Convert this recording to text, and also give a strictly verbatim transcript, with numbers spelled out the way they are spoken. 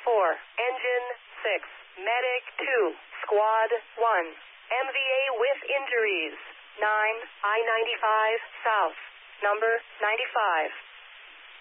four, Engine six, Medic two, Squad one, M V A with injuries, nine, I ninety-five South, number ninety-five.